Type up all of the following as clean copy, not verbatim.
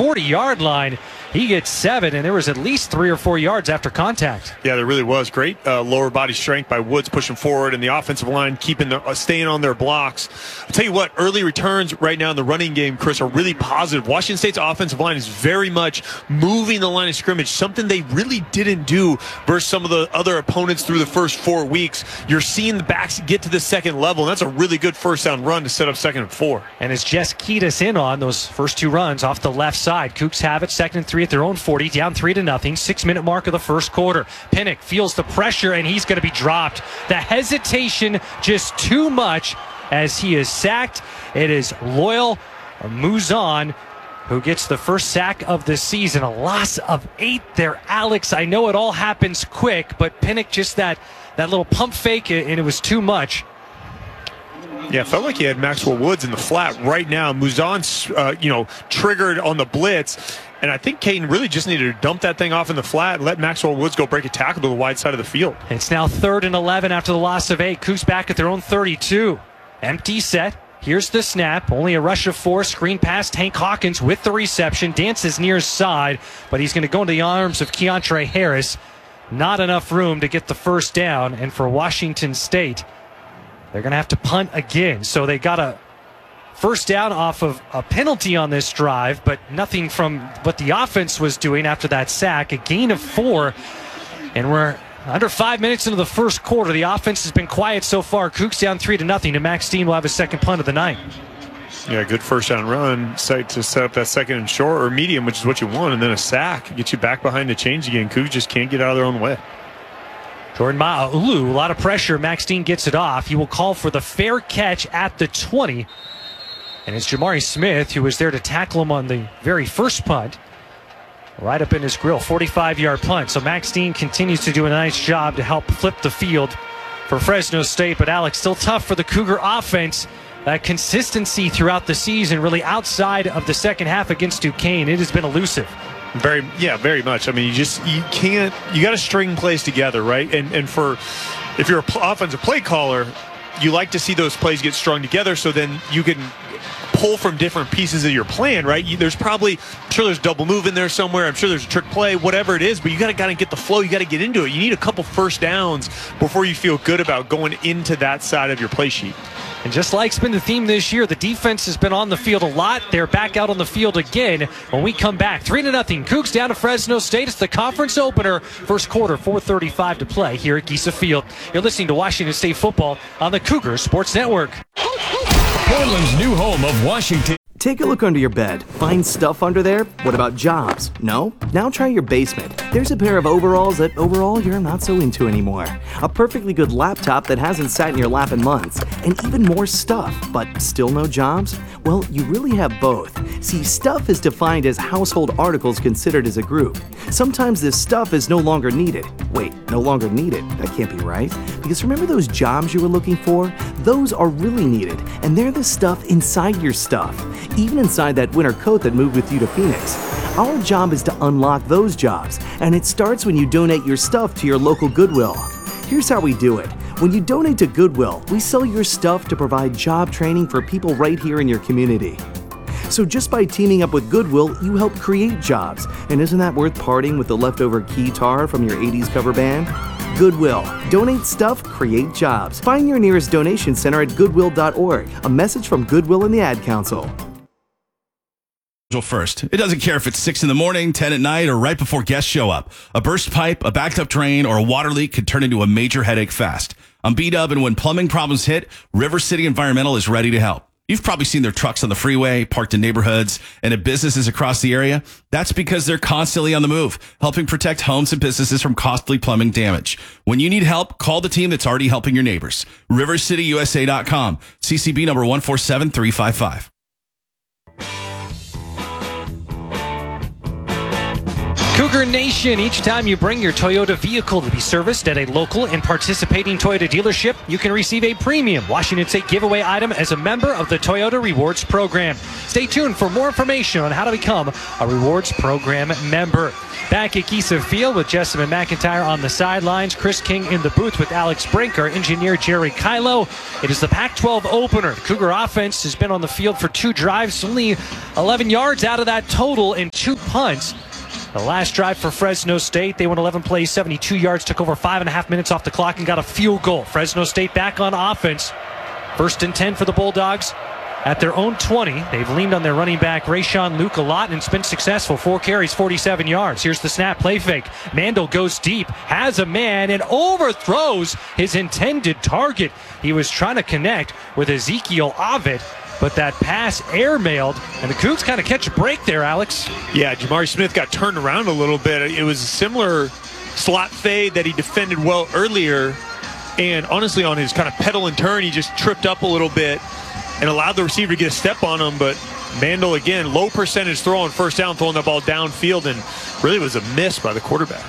40-yard line. He gets 7, and there was at least 3 or 4 yards after contact. Yeah, there really was. Great lower body strength by Woods pushing forward, and the offensive line staying on their blocks. I'll tell you what, early returns right now in the running game, Chris, are really positive. Washington State's offensive line is very much moving the line of scrimmage, something they really didn't do versus some of the other opponents through the first 4 weeks. You're seeing the backs get to the second level, and that's a really good first down run to set up 2nd and 4. And as Jess keyed us in on those first 2 runs off the left side, Cougs have it 2nd and 3 at their own 40, down 3-0, 6-minute mark of the first quarter. Pinnock feels the pressure, and he's going to be dropped. The hesitation just too much as he is sacked. It is Loyal Mouzon who gets the first sack of the season. A loss of 8 there, Alex. I know it all happens quick, but Pinnock just that little pump fake, and it was too much. Yeah, it felt like he had Maxwell Woods in the flat right now. Mouzon's, triggered on the blitz. And I think Caden really just needed to dump that thing off in the flat and let Maxwell Woods go break a tackle to the wide side of the field. It's now 3rd and 11 after the loss of 8. Cougs back at their own 32. Empty set. Here's the snap. Only a rush of 4. Screen pass. Hank Hawkins with the reception. Dances near side, but he's going to go into the arms of Keontre Harris. Not enough room to get the first down. And for Washington State, they're going to have to punt again. So they got a first down off of a penalty on this drive, but nothing from what the offense was doing after that sack. A gain of 4, and we're under 5 minutes into the first quarter. The offense has been quiet so far. Cougs down 3-0, and Max Dean will have his second punt of the night. Yeah, good first down run to set up that 2nd and short or medium, which is what you want, and then a sack. Get you back behind the chains again. Cougs just can't get out of their own way. Jordan Ma'aulu, a lot of pressure. Max Dean gets it off. He will call for the fair catch at the 20. And it's Jamari Smith who was there to tackle him on the very first punt. Right up in his grill, 45-yard punt. So Max Dean continues to do a nice job to help flip the field for Fresno State. But Alex, still tough for the Cougar offense. That consistency throughout the season, really outside of the second half against Duquesne, it has been elusive. Very much. I mean, you got to string plays together, right? And if you're an offensive play caller, you like to see those plays get strung together so then you can pull from different pieces of your plan, right? I'm sure there's double move in there somewhere. I'm sure there's a trick play, whatever it is, but you got to get the flow. You got to get into it. You need a couple first downs before you feel good about going into that side of your play sheet. And just like's been the theme this year, the defense has been on the field a lot. They're back out on the field again when we come back. 3-0. Cougs down to Fresno State. It's the conference opener. First quarter, 4:35 to play here at Giesa Field. You're listening to Washington State football on the Cougar Sports Network. Portland's new home of Washington. Take a look under your bed. Find stuff under there? What about jobs? No? Now try your basement. There's a pair of overalls that overall you're not so into anymore. A perfectly good laptop that hasn't sat in your lap in months. And even more stuff, but still no jobs? Well, you really have both. See, stuff is defined as household articles considered as a group. Sometimes this stuff is no longer needed. Wait, no longer needed? That can't be right. Because remember those jobs you were looking for? Those are really needed, and they're the stuff inside your stuff. Even inside that winter coat that moved with you to Phoenix. Our job is to unlock those jobs, and it starts when you donate your stuff to your local Goodwill. Here's how we do it. When you donate to Goodwill, we sell your stuff to provide job training for people right here in your community. So just by teaming up with Goodwill, you help create jobs. And isn't that worth parting with the leftover guitar from your 80s cover band? Goodwill. Donate stuff, create jobs. Find your nearest donation center at goodwill.org. A message from Goodwill and the Ad Council. First. It doesn't care if it's 6 in the morning, 10 at night, or right before guests show up. A burst pipe, a backed up drain, or a water leak could turn into a major headache fast. I'm B-Dub, and when plumbing problems hit, River City Environmental is ready to help. You've probably seen their trucks on the freeway, parked in neighborhoods, and at businesses across the area. That's because they're constantly on the move, helping protect homes and businesses from costly plumbing damage. When you need help, call the team that's already helping your neighbors. RiverCityUSA.com. CCB number 147355. Cougar Nation, each time you bring your Toyota vehicle to be serviced at a local and participating Toyota dealership, you can receive a premium Washington State giveaway item as a member of the Toyota Rewards Program. Stay tuned for more information on how to become a Rewards Program member. Back at Kisa Field with Jessamine McIntyre on the sidelines, Chris King in the booth with Alex Brink, our engineer Jerry Kylo. It is the Pac-12 opener. The Cougar offense has been on the field for 2 drives, only 11 yards out of that total and 2 punts. The last drive for Fresno State, they went 11 plays, 72 yards, took over 5.5 minutes off the clock and got a field goal. Fresno State back on offense. 1st and 10 for the Bulldogs at their own 20. They've leaned on their running back, Rayshawn Luke, a lot, and it's been successful. 4 carries, 47 yards. Here's the snap, play fake. Mandel goes deep, has a man, and overthrows his intended target. He was trying to connect with Ezekiel Ovid, but that pass airmailed, and the Cougs kind of catch a break there, Alex. Yeah, Jamari Smith got turned around a little bit. It was a similar slot fade that he defended well earlier, and honestly on his kind of pedal and turn, he just tripped up a little bit and allowed the receiver to get a step on him, but Mandel, again, low percentage throw on 1st down, throwing the ball downfield, and really was a miss by the quarterback.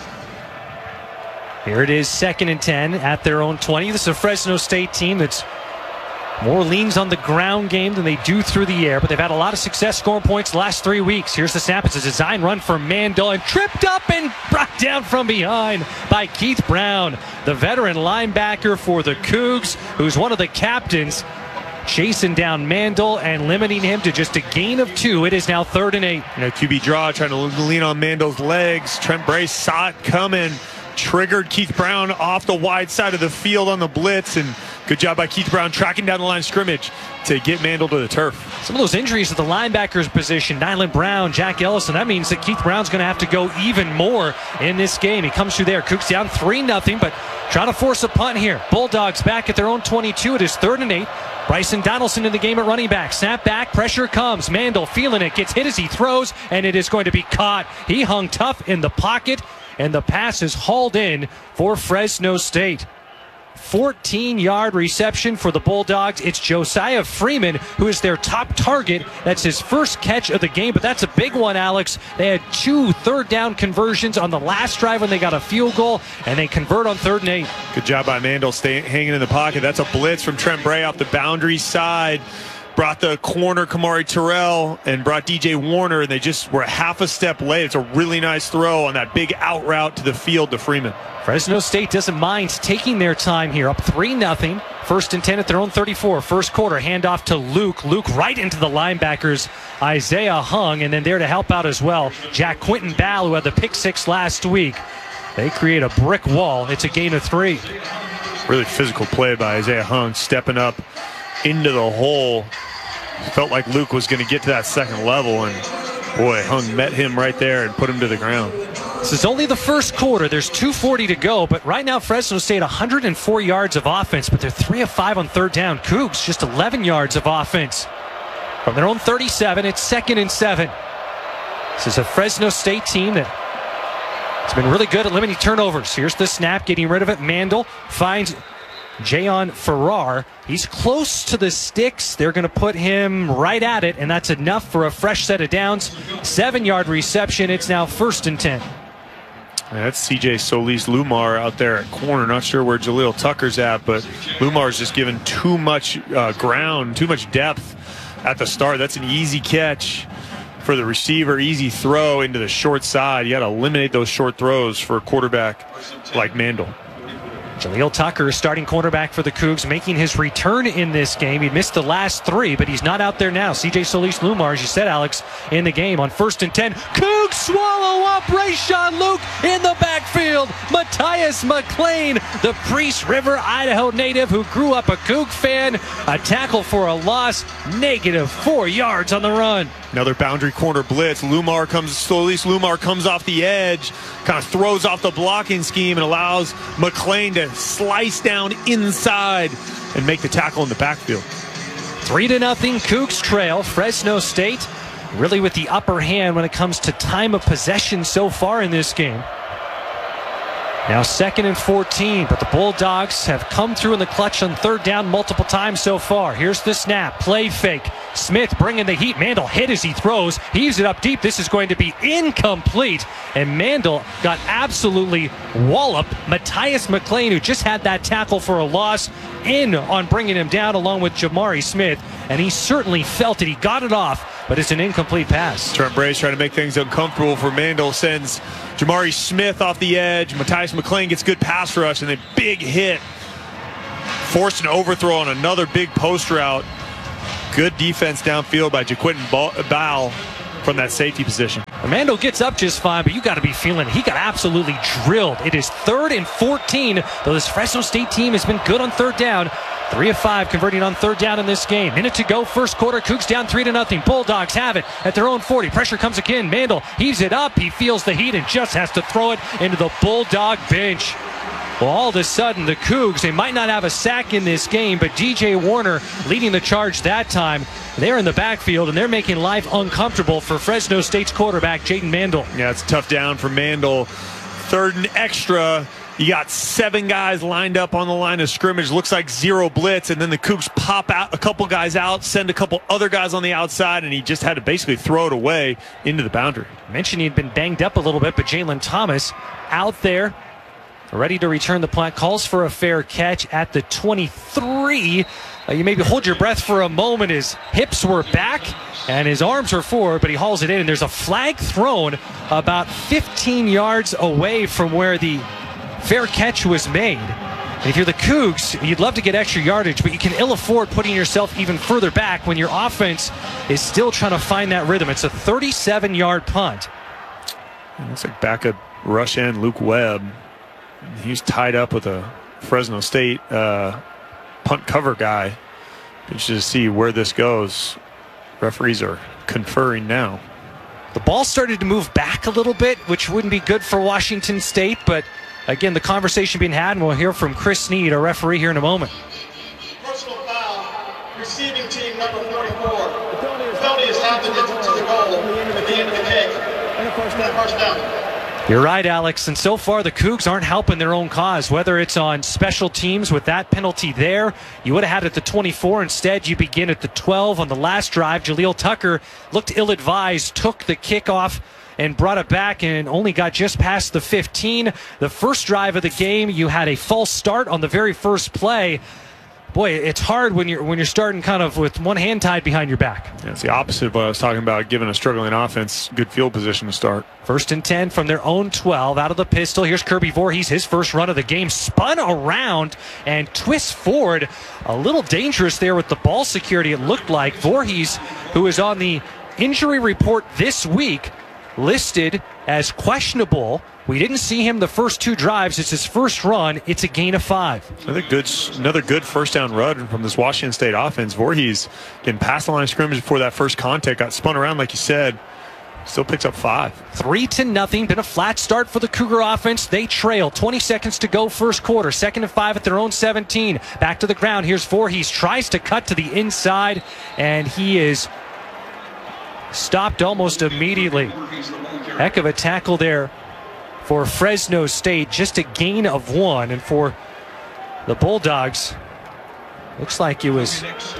Here it is, 2nd and 10 at their own 20. This is a Fresno State team that's more leans on the ground game than they do through the air, but they've had a lot of success scoring points the last 3 weeks. Here's the snap. It's a design run for Mandel, and tripped up and brought down from behind by Keith Brown, the veteran linebacker for the Cougs, who's one of the captains, chasing down Mandel and limiting him to just a gain of 2. It is now 3rd and 8. QB draw, trying to lean on Mandel's legs. Trent Bray saw it coming, triggered Keith Brown off the wide side of the field on the blitz, and good job by Keith Brown tracking down the line of scrimmage to get Mandel to the turf. Some of those injuries at the linebackers position, Nyland Brown, Jack Ellison, that means that Keith Brown's going to have to go even more in this game. He comes through there. Cougs down 3-0, but trying to force a punt here. Bulldogs back at their own 22. It is 3rd and 8. Bryson Donaldson in the game at running back. Snap back, pressure comes. Mandel feeling it, gets hit as he throws, and it is going to be caught. He hung tough in the pocket, and the pass is hauled in for Fresno State. 14-yard reception for the Bulldogs. It's Josiah Freeman who is their top target. That's his first catch of the game, but that's a big one, Alex. They had 2 third-down conversions on the last drive when they got a field goal, and they convert on 3rd and 8. Good job by Mandel hanging in the pocket. That's a blitz from Trent Bray off the boundary side. Brought the corner Kamari Terrell and brought DJ Warner, and they just were half a step late. It's a really nice throw on that big out route to the field to Freeman. Fresno State doesn't mind taking their time here, up 3-0. 1st and 10 at their own 34. First quarter, handoff to Luke. Luke right into the linebackers. Isaiah Hung, and then there to help out as well, Jack Quinton Ball, who had the pick 6 last week. They create a brick wall. It's a gain of 3. Really physical play by Isaiah Hung, stepping up into the hole. Felt like Luke was going to get to that second level, and boy, Hung met him right there and put him to the ground. This is only the first quarter. There's 2:40 to go, but right now Fresno State 104 yards of offense, but they're 3 of 5 on 3rd down. Cougs just 11 yards of offense. From their own 37, it's 2nd and 7. This is a Fresno State team that has been really good at limiting turnovers. Here's the snap, getting rid of it. Mandel finds Jayon Farrar. He's close to the sticks. They're going to put him right at it, and that's enough for a fresh set of downs. 7-yard reception. It's now 1st and 10. That's CJ Solis Lumar out there at corner. Not sure where Jaleel Tucker's at, but Lumar's just given too much ground, too much depth at the start. That's an easy catch for the receiver, easy throw into the short side. You got to eliminate those short throws for a quarterback like Mandel. Jaleel Tucker, starting cornerback for the Cougs, making his return in this game. He missed the last 3, but he's not out there now. CJ Solis Lumar, as you said, Alex, in the game on 1st and 10. Cougs swallow up Rayshawn Luke in the backfield. Matthias McLean, the Priest River, Idaho native who grew up a Coug fan. A tackle for a loss, -4 yards on the run. Another boundary corner blitz. Solis Lumar comes off the edge, kind of throws off the blocking scheme and allows McLean to slice down inside and make the tackle in the backfield. 3-0 Cougs trail. Fresno State really with the upper hand when it comes to time of possession so far in this game. Now 2nd and 14, but the Bulldogs have come through in the clutch on 3rd down multiple times so far. Here's the snap, play fake. Smith bringing the heat. Mandel hit as he throws. Heaves it up deep. This is going to be incomplete. And Mandel got absolutely walloped. Matthias McLean, who just had that tackle for a loss, in on bringing him down along with Jamari Smith. And he certainly felt it. He got it off, but it's an incomplete pass. Trent Bray's trying to make things uncomfortable for Mandel. Sends Jamari Smith off the edge. Matthias McLean gets good pass rush, and then big hit. Forced an overthrow on another big post route. Good defense downfield by Jaquinton Ball from that safety position. Mandel gets up just fine, but you got to be feeling he got absolutely drilled. It is 3rd and 14, though this Fresno State team has been good on third down. 3 of 5 converting on third down in this game. Minute to go, first quarter. Cougs down 3-0. Bulldogs have it at their own 40. Pressure comes again. Mandel heaves it up. He feels the heat and just has to throw it into the Bulldog bench. Well, all of a sudden, the Cougs, they might not have a sack in this game, but DJ Warner leading the charge that time. They're in the backfield, and they're making life uncomfortable for Fresno State's quarterback, Jaden Mandel. Yeah, it's a tough down for Mandel. 3rd and extra. You got 7 guys lined up on the line of scrimmage. Looks like 0 blitz, and then the Cougs pop out a couple guys out, send a couple other guys on the outside, and he just had to basically throw it away into the boundary. I mentioned he'd been banged up a little bit, but Jalen Thomas out there, ready to return the punt, calls for a fair catch at the 23. You maybe hold your breath for a moment. His hips were back and his arms were forward, but he hauls it in, and there's a flag thrown about 15 yards away from where the fair catch was made. And if you're the Cougs, you'd love to get extra yardage, but you can ill afford putting yourself even further back when your offense is still trying to find that rhythm. It's a 37-yard punt. It looks like backup rush end Luke Webb. He's tied up with a Fresno State punt cover guy. Interested to see where this goes. Referees are conferring now. The ball started to move back a little bit, which wouldn't be good for Washington State, but again, the conversation being had, and we'll hear from Chris Snead, our referee, here in a moment. Personal foul, receiving team number 44. The penalty is half the distance to the goal at the end of the kick. And a first down. You're right, Alex, and so far the Cougs aren't helping their own cause, whether it's on special teams with that penalty there. You would have had it at the 24. Instead, you begin at the 12 on the last drive. Jaleel Tucker looked ill-advised, took the kickoff and brought it back and only got just past the 15. The first drive of the game, you had a false start on the very first play. Boy, it's hard when you're starting kind of with one hand tied behind your back. Yeah, it's the opposite of what I was talking about, giving a struggling offense good field position to start. 1st and 10 from their own 12 out of the pistol. Here's Kirby Voorhees, his first run of the game, spun around and twists forward. A little dangerous there with the ball security, it looked like. Voorhees, who is on the injury report this week, listed as questionable. We didn't see him the first 2 drives. It's his first run. It's a gain of 5. Another good first down run from this Washington State offense. Voorhees getting past the line of scrimmage before that first contact, got spun around like you said. Still picks up 5. 3-0. Been a flat start for the Cougar offense. They trail. 20 seconds to go first quarter. 2nd and 5 at their own 17. Back to the ground. Here's Voorhees. Tries to cut to the inside, and he is stopped almost immediately. Heck of a tackle there for Fresno State. Just a gain of 1. And for the Bulldogs, looks like it was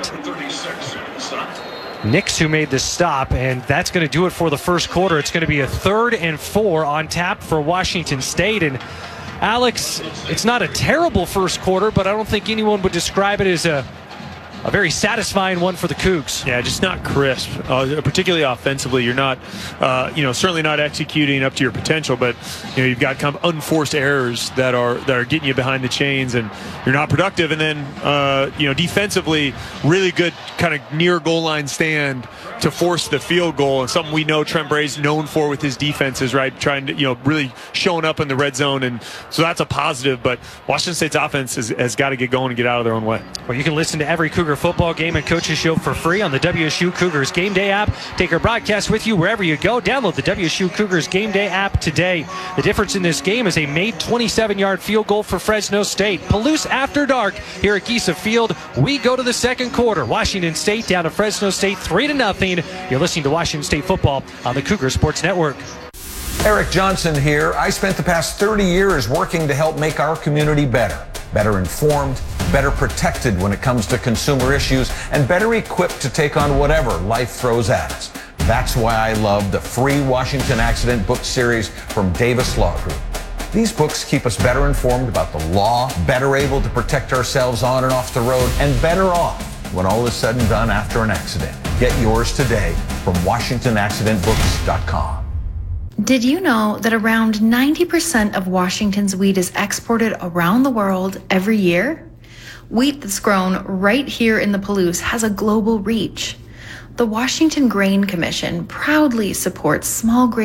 Nix who made the stop, and that's going to do it for the first quarter. It's going to be a 3rd and 4 on tap for Washington State. And Alex, it's not a terrible first quarter, but I don't think anyone would describe it as a very satisfying one for the Cougs. Yeah, just not crisp, particularly offensively. You're not, certainly not executing up to your potential, but you've got kind of unforced errors that are getting you behind the chains, and you're not productive. And then, defensively, really good kind of near goal line stand to force the field goal, and something we know Trent Bray's known for with his defenses, right? Trying to, really showing up in the red zone, and so that's a positive. But Washington State's offense has got to get going and get out of their own way. Well, you can listen to every Cougar football game and coaches show for free on the WSU Cougars Game Day app. Take our broadcast with you wherever you go. Download the WSU Cougars Game Day app today. The difference in this game is a made 27-yard field goal for Fresno State. Palouse after dark here at Giesa Field. We go to the second quarter. Washington State down to Fresno State 3-0. You're listening to Washington State football on the Cougar Sports Network. Eric Johnson here. I spent the past 30 years working to help make our community better informed, better protected when it comes to consumer issues, and better equipped to take on whatever life throws at us. That's why I love the free Washington Accident book series from Davis Law Group. These books keep us better informed about the law, better able to protect ourselves on and off the road, and better off when all is said and done after an accident. Get yours today from WashingtonAccidentBooks.com. Did you know that around 90% of Washington's wheat is exported around the world every year? Wheat that's grown right here in the Palouse has a global reach. The Washington Grain Commission proudly supports small grain